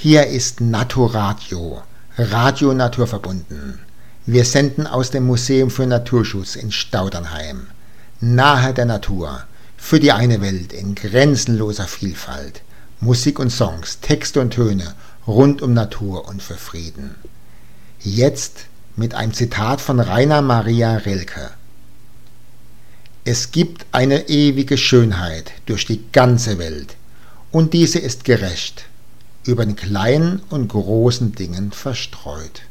Hier ist Naturadio, Radio Naturverbunden. Wir senden aus dem Museum für Naturschutz in Staudernheim. Nahe der Natur, für die eine Welt in grenzenloser Vielfalt. Musik und Songs, Texte und Töne rund um Natur und für Frieden. Jetzt mit einem Zitat von Rainer Maria Rilke. Es gibt eine ewige Schönheit durch die ganze Welt, und diese ist gerecht, über den kleinen und großen Dingen verstreut.